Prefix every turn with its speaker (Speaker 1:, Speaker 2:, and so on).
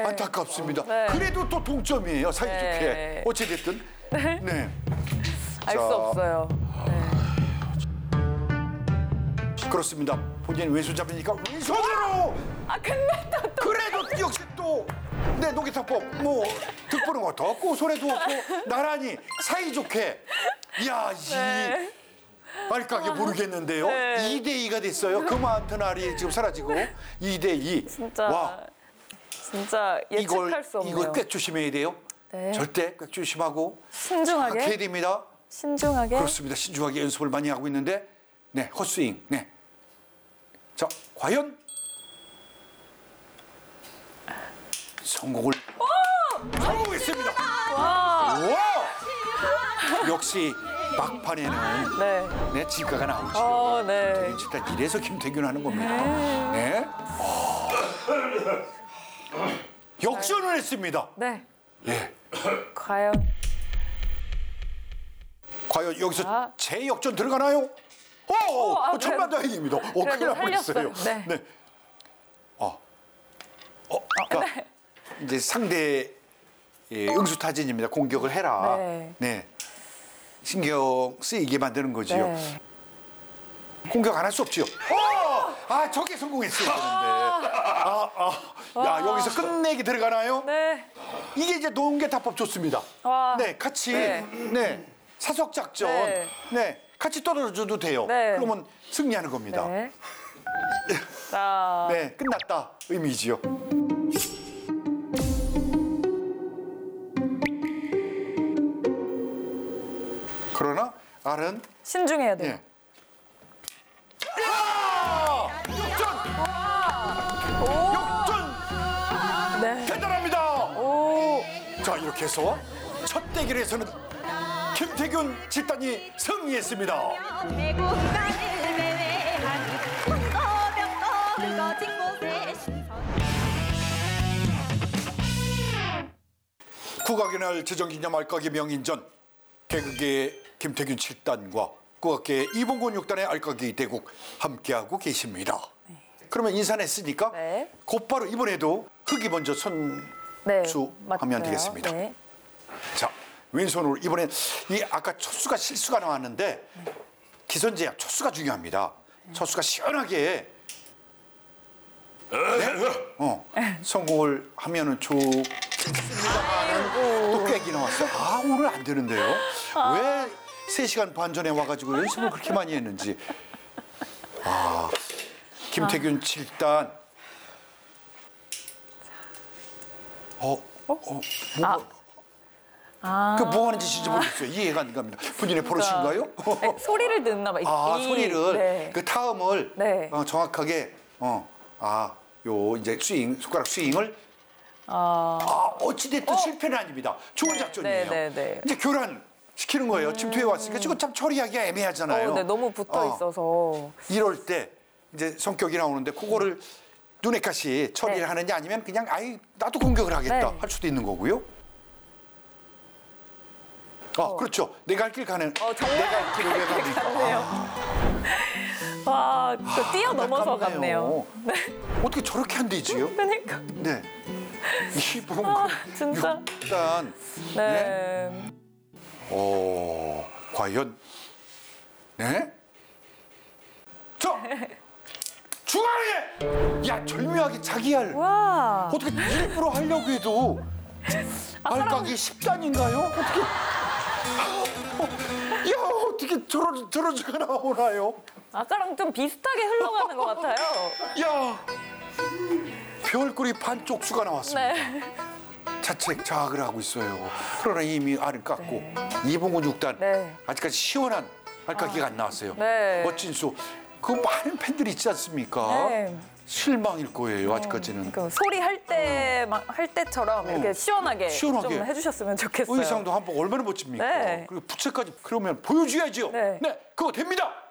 Speaker 1: 안타깝습니다.
Speaker 2: 네.
Speaker 1: 그래도 또 동점이에요. 사이좋게.
Speaker 2: 네.
Speaker 1: 어찌됐든. 네.
Speaker 2: 알 수 없어요.
Speaker 1: 그렇습니다. 본인 왼손잡이니까 왼손으로.
Speaker 2: 근데 또
Speaker 1: 그래도 역시 또 네, 노기타법 뭐 득보는 것도 없고 손해도 없고 나란히 사이좋게. 이야
Speaker 2: 네.
Speaker 1: 이 알까기 모르겠는데요.
Speaker 2: 네.
Speaker 1: 2대2가 됐어요. 그 많던 알이 지금 사라지고 2대2.
Speaker 2: 진짜
Speaker 1: 와,
Speaker 2: 진짜 예측할 수 없네요.
Speaker 1: 이걸 꽤 조심해야 돼요.
Speaker 2: 네.
Speaker 1: 절대 꽤 조심하고
Speaker 2: 신중하게.
Speaker 1: 해야 됩니다.
Speaker 2: 신중하게.
Speaker 1: 그렇습니다. 신중하게 연습을 많이 하고 있는데 네, 헛스윙. 네. 자, 과연 성공을 성공했습니다. 와! 역시 막판에는
Speaker 2: 네.
Speaker 1: 네, 진가가 나오죠.
Speaker 2: 네.
Speaker 1: 일단 이래서 김태균 하는 겁니다. 네. 역전을 했습니다.
Speaker 2: 네.
Speaker 1: 예.
Speaker 2: 과연.
Speaker 1: 과연 여기서
Speaker 2: 아.
Speaker 1: 재역전 들어가나요? 천만다행입니다. 큰일 날 뻔했어요.
Speaker 2: 네.
Speaker 1: 네. 그러니까 이제 상대 응수타진입니다. 공격을 해라.
Speaker 2: 네.
Speaker 1: 네. 신경 쓰이게 만드는 거지요.
Speaker 2: 네.
Speaker 1: 공격 안 할 수 없지요. 저게 성공했어야 되는데. 야, 여기서 끝내기 들어가나요?
Speaker 2: 네.
Speaker 1: 이게 이제 농계타법 좋습니다.
Speaker 2: 와.
Speaker 1: 네, 같이
Speaker 2: 네.
Speaker 1: 네, 사석 작전.
Speaker 2: 네.
Speaker 1: 네, 같이 떨어져도 돼요.
Speaker 2: 네.
Speaker 1: 그러면 승리하는 겁니다.
Speaker 2: 네. 자.
Speaker 1: 네, 끝났다 의미지요. 그러나 알은
Speaker 2: 신중해야 돼요.
Speaker 1: 네. 역전
Speaker 2: 네.
Speaker 1: 대단합니다.
Speaker 2: 오.
Speaker 1: 자, 이렇게 해서 첫 대결에서는 김태균 집단이 승리했습니다.
Speaker 3: 대구간을 매매한 손도벽 붉어진 곳에 신선
Speaker 1: 국악의 날 제정기념 알까기 명인전 개그계의 김태균 7단과 국악계의 이봉곤 6단의 알까기 대국 함께하고 계십니다. 그러면 인사했으니까
Speaker 2: 네.
Speaker 1: 곧바로 이번에도 흙이 먼저
Speaker 2: 네.
Speaker 1: 선수하면
Speaker 2: 맞아요.
Speaker 1: 되겠습니다.
Speaker 2: 네.
Speaker 1: 자, 왼손으로 이번엔 이 아까 첫 수가 실수가 나왔는데 기선제압 첫 수가 중요합니다. 첫 수가 시원하게 네? 성공을 하면은 좋습니다만은 또 꿰기 나왔어요. 오늘 안 되는데요. 왜 3시간 반 전에 와가지고 연습을 그렇게 많이 했는지. 김태균 7단. 뭐 하는 짓인지 모르겠어요. 이해가 안 갑니다. 본인의 버릇인가요?
Speaker 2: 네, 소리를 듣나 봐.
Speaker 1: 소리를
Speaker 2: 네.
Speaker 1: 그 타음을
Speaker 2: 네.
Speaker 1: 정확하게 요 이제 스윙 손가락 스윙을 어찌됐든 실패는 아닙니다. 좋은
Speaker 2: 네,
Speaker 1: 작전이에요.
Speaker 2: 네.
Speaker 1: 이제 교란 시키는 거예요. 침투해 왔으니까 지금 참 처리하기가 애매하잖아요.
Speaker 2: 네, 너무 붙어 있어서.
Speaker 1: 이럴 때 이제 성격이 나오는데 그거를 눈에 가시 처리를
Speaker 2: 네.
Speaker 1: 하느냐 아니면 그냥 나도 공격을 하겠다
Speaker 2: 네.
Speaker 1: 할 수도 있는 거고요. 그렇죠. 내가 할 길 가는.
Speaker 2: 정말
Speaker 1: 내가 할 길을 왜 가니까.
Speaker 2: 와, 또 뛰어넘어서 갔네요. 네.
Speaker 1: 어떻게 저렇게 안 되지요?
Speaker 2: 그러니까.
Speaker 1: 네. 이봉곤
Speaker 2: 진짜.
Speaker 1: 6단.
Speaker 2: 네.
Speaker 1: 과연 네? 자, 중앙에! 야, 절묘하게 자기 알.
Speaker 2: 와.
Speaker 1: 어떻게 일부러 하려고 해도 알까기 10단인가요? 어떻게? 야, 어떻게 저런 수가 나오나요?
Speaker 2: 아까랑 좀 비슷하게 흘러가는 것 같아요.
Speaker 1: 야, 별꼴이 반쪽 수가 나왔습니다.
Speaker 2: 네.
Speaker 1: 자책 자학을 하고 있어요. 그러나 이미 알을 깎고 이봉곤 6단
Speaker 2: 네.
Speaker 1: 아직까지 시원한 알까기가 안 나왔어요.
Speaker 2: 네.
Speaker 1: 멋진 수. 그 많은 팬들이 있지 않습니까?
Speaker 2: 네.
Speaker 1: 실망일 거예요. 아직까지는.
Speaker 2: 그 소리 할 때처럼 이렇게 시원하게 좀 해주셨으면 좋겠어요.
Speaker 1: 의상도 한복 얼마나 멋집니까?
Speaker 2: 네.
Speaker 1: 그리고 부채까지 그러면 보여줘야죠.
Speaker 2: 네.
Speaker 1: 그거 됩니다.